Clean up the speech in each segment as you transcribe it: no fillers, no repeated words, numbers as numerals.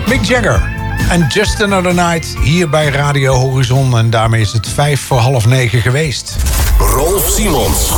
Mick Jagger en Just Another Night hier bij Radio Horizon. En daarmee is het 9:05 geweest. Rolf Simons.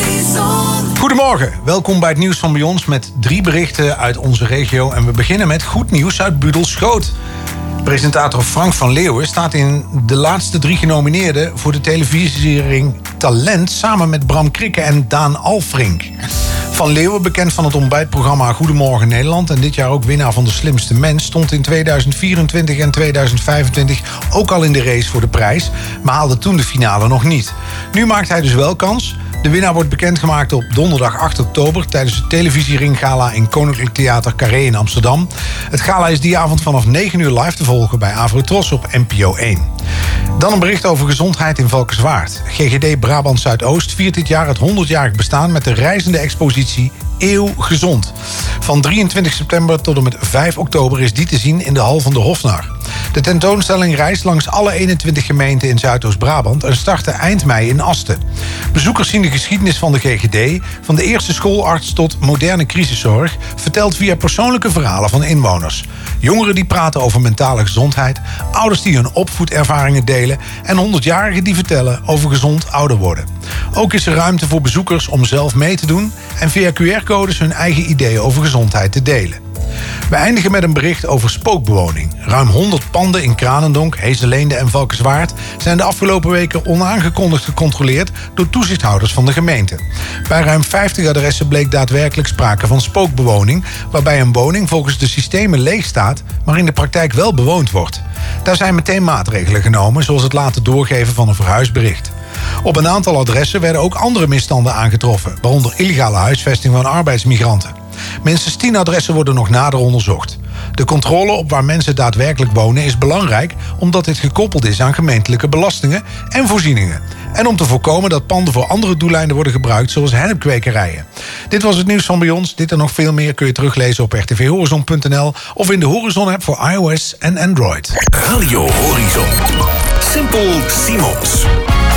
Goedemorgen, welkom bij het nieuws van bij ons met 3 berichten uit onze regio. En we beginnen met goed nieuws uit Budelschoot. Presentator Frank van Leeuwen staat in de laatste 3 genomineerden voor de televisiering Talent samen met Bram Krikke en Daan Alfrink. Van Leeuwen, bekend van het ontbijtprogramma Goedemorgen Nederland en dit jaar ook winnaar van De Slimste Mens, stond in 2024 en 2025 ook al in de race voor de prijs, maar haalde toen de finale nog niet. Nu maakt hij dus wel kans. De winnaar wordt bekendgemaakt op donderdag 8 oktober... tijdens het televisieringgala in Koninklijk Theater Carré in Amsterdam. Het gala is die avond vanaf 9 uur live te volgen bij Avrotros op NPO 1. Dan een bericht over gezondheid in Valkenswaard. GGD Brabant Zuidoost viert dit jaar het 100-jarig bestaan... met de reizende expositie Eeuw Gezond. Van 23 september tot en met 5 oktober is die te zien in de hal van de Hofnar. De tentoonstelling reist langs alle 21 gemeenten in Zuidoost-Brabant... en startte eind mei in Asten. Bezoekers zien de geschiedenis van de GGD... van de eerste schoolarts tot moderne crisiszorg... verteld via persoonlijke verhalen van inwoners. Jongeren die praten over mentale gezondheid... ouders die hun opvoedervaringen delen... en 100-jarigen die vertellen over gezond ouder worden. Ook is er ruimte voor bezoekers om zelf mee te doen... en via QR-codes hun eigen ideeën over gezondheid te delen. We eindigen met een bericht over spookbewoning. Ruim 100 panden in Kranendonk, Heeseleende en Valkenswaard... zijn de afgelopen weken onaangekondigd gecontroleerd... door toezichthouders van de gemeente. Bij ruim 50 adressen bleek daadwerkelijk sprake van spookbewoning... waarbij een woning volgens de systemen leeg staat... maar in de praktijk wel bewoond wordt. Daar zijn meteen maatregelen genomen... zoals het laten doorgeven van een verhuisbericht. Op een aantal adressen werden ook andere misstanden aangetroffen... waaronder illegale huisvesting van arbeidsmigranten. Minstens 10 adressen worden nog nader onderzocht. De controle op waar mensen daadwerkelijk wonen is belangrijk... omdat dit gekoppeld is aan gemeentelijke belastingen en voorzieningen. En om te voorkomen dat panden voor andere doeleinden worden gebruikt... zoals hennepkwekerijen. Dit was het nieuws van bij ons. Dit en nog veel meer kun je teruglezen op rtvhorizon.nl... of in de Horizon-app voor iOS en Android. Radio Horizon. Simpel Simons.